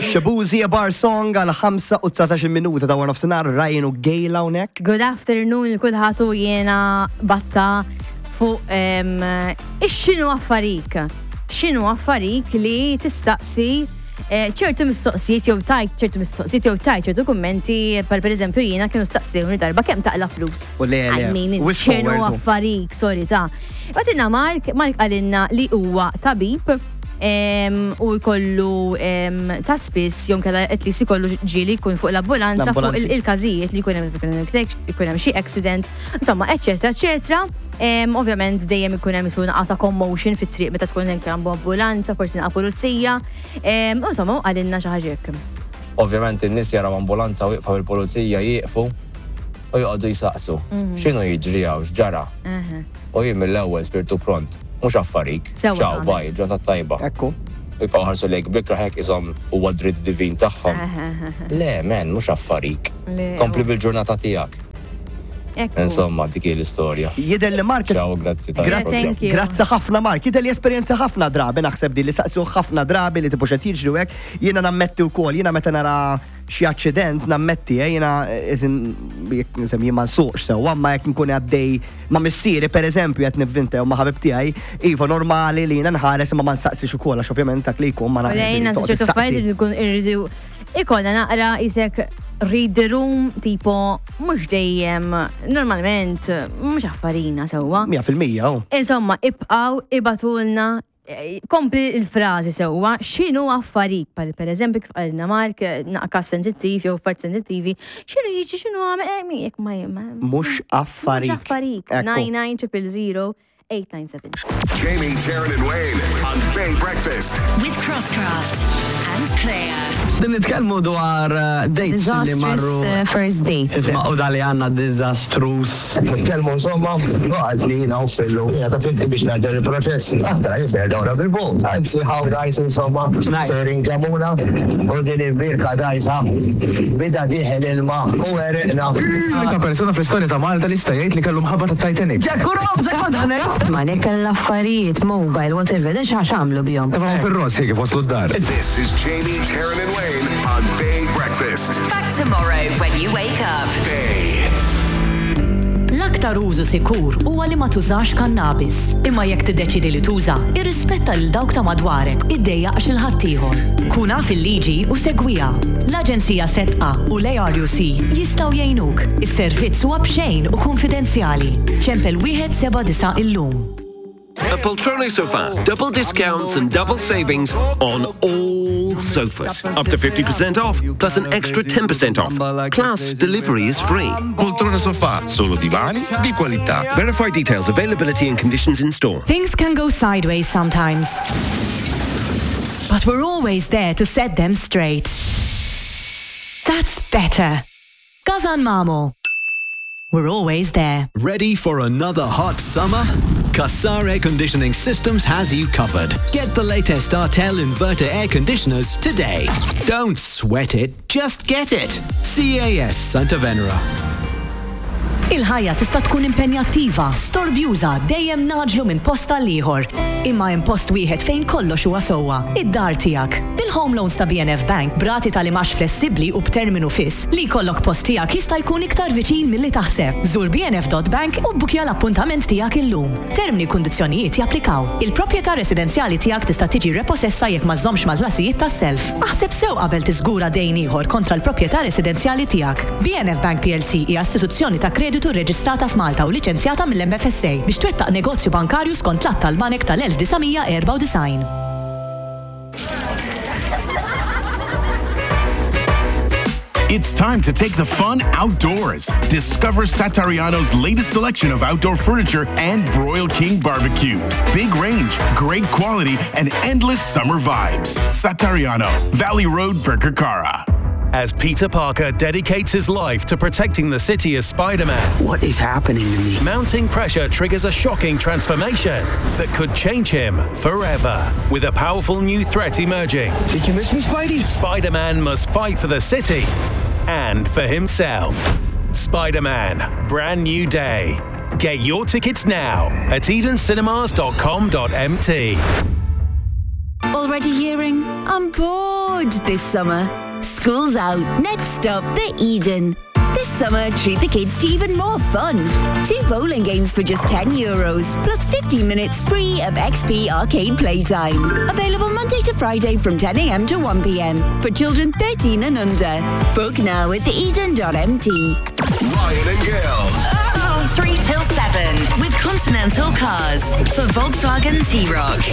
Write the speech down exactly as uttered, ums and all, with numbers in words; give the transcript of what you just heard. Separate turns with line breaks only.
Shabuzi bar song għal ħamsa u tsatax minuta ta' One of Sonar Ryan u Gejla unek.
Good afternoon il-kulħatu jena batta fuq ix-xinu affarik. Xinu affarik li tistaqsi ċertu mistoqsijiet jew tajt, ċertu mistoqsijiet jew tajt, ċertu kummenti, per eżempju jiena kienu staqsewni darba kemm taqla flus.
U le, le.
Xinu affarik, sorry ta'. Batina Mark, Mark għalinna li huwa tabib u jkollu ta' spiss jom kalla at least jkollu ġili jkun fuq l-ambulanza fuq il-każijiet li jkun hemm xi accident, insomma, eċetera, eċetera. Ovvjament dejjem ikun hemm isu naqata commotion fit-triq meta tkun hemm ambulanza, forsi naqa' pulizija. Insomma, għalilna xi ħaġa hekk.
Ovvjament in-nies jaraw ambulanza u jieqfu il-pulizija jieqfu u jqogħdu jsaqsu. X'inhu jiġri hawn x'ġara? U jien mill-ewwel spirtu pront. Mux affarik, ċaw, baj, ġonta tajba.
Ekku.
U jibqaw ħarsu lejk blikra ħek isom u għadrit divin taħħom. Le, men, mux affarik. Kompli bil-ġurnata tijak. Insomma, dik l-istoria.
Jidel li Mark.
Ċaw, grazzi
tajba. Grazzi ħafna Mark. Jidel li esperienza ħafna drabi, naħseb di li saqsu ħafna drabi li tipu xed jiġri hekk. Jiena nammetti wkoll, jiena meta nara xi accident nammetti, jiena iżin jekk jien ma nsuqx sewwa, ma jekk nkun għaddej ma' missieri pereżempju qed nivvintew ma' ħabib tiegħi, iva normali li jiena nħares ma ma nsaqsix ukoll għax ovvjament dak li jkun ma naqra.
Jiena ċertu affarijiet li nkun irridu ikollna naqra isek read the room tipo mhux dejjem normalment mhux affarina sewwa.
Mija fil-mija.
Insomma, ibqgħu ibatulna kompli il-frażi sewwa x'inhu affarik per eżempju kif qalna Mark naqas sensittiv jew affarijiet sensittivi, x'inhu jiġi x'inhu għamel jekk ma
mhux affarik.
Mhux affarik. nine nine zero zero zero eight nine seven.
Jamie, Taryn and Wayne on Bay Breakfast
with Crosscraft and Claire.
Din nitkellmu dwar dates li marru.
First date.
Ismaqu dali għanna disastrous.
Nitkellmu insomma, waqt li jina u fillu. Jina ta' finti biex naġġar il-proċess. Aħtra jisir dawra bil-vol. Għajsi how guys insomma. Serin kamuna. U din il-birka dajsa. Bida diħel il-ma. U għeriqna.
Unika persona fl-istoria ta' Malta li stajajt li kellu mħabba ta' Titanic. Ġekku rob, zaħadħana.
Ma nek l-affarijiet, mobile, whatever, din xaxamlu bjom.
Ewa fil-ros, jek waslu d-dar.
This is Jamie, Taryn and Wayne on Bay Breakfast.
Back tomorrow when you wake up.
Bay.
L-aktar użu sikur huwa li ma tużax kannabis. Imma jekk tiddeċidi li tuża, irrispetta lil dawk ta' madwarek, iddejjaq xi ħaddieħor. Kun naf il-liġi u segwiha. L-Aġenzija Setqa u l-A R U C jistgħu jgħinuk. Is-servizz huwa b'xejn u konfidenzjali. Ċempel wieħed seba' disa' illum.
A Poltrone sofa, double discounts and double savings on all sofas. Up to fifty percent off, plus an extra ten percent off. Plus, delivery is free.
Poltrone sofa, solo divani di qualità.
Verify details, availability and conditions in store.
Things can go sideways sometimes. But we're always there to set them straight. That's better. Gazan Mamo. We're always there.
Ready for another hot summer? Kassar Air Conditioning Systems has you covered. Get the latest Artel inverter air conditioners today. Don't sweat it, just get it. C A S Santa Venera.
Il-ħajja tista' tkun impenjattiva, storbjuża, dejjem naġlu minn posta l-ieħor. Imma hemm post wieħed fejn kollox huwa sewwa, id-dar tiegħek. Bil-Home Loans ta' B N F Bank brati tal-imax flessibbli u b'terminu fiss li jkollok post tiegħek jista' jkun iktar viċin milli taħseb. Żur b n f dot bank u bbukja l-appuntament tiegħek illum. Termini kundizzjonijiet japplikaw. Il-proprjetà residenzjali tiegħek tista' tiġi repossessa jekk ma żommx mal-ħlasijiet tas-self. Aħseb sew qabel tiżgura dejn ieħor kontra l-proprjetà residenzjali tiegħek. B N F Bank P L C hija istituzzjoni ta' kreditu reġistrata f'Malta u liċenzjata mill-M F S A biex twettaq negozju bankarju skont l-att tal-banek tal-elf disgħamija erba' u disgħin.
It's time to take the fun outdoors. Discover Satariano's latest selection of outdoor furniture and Broil King barbecues. Big range, great quality, and endless summer vibes. Satariano, Valley Road, Birkirkara.
As Peter Parker dedicates his life to protecting the city as Spider-Man.
What is happening to me?
Mounting pressure triggers a shocking transformation that could change him forever. With a powerful new threat emerging.
Did you miss me, Spidey?
Spider-Man must fight for the city and for himself. Spider-Man, Brand New Day. Get your tickets now at eden cinemas dot com dot m t.
Already hearing? I'm bored.
good this summer. School's out, next stop, the Eden. This summer, treat the kids to even more fun. Two bowling games for just ten euros, plus fifteen minutes free of X P arcade playtime. Available Monday to Friday from ten a.m. to one p.m. for children thirteen and under. Book now at the eden dot m t.
Ryan and Gail.
three till seven with Continental Cars for Volkswagen T-Rock.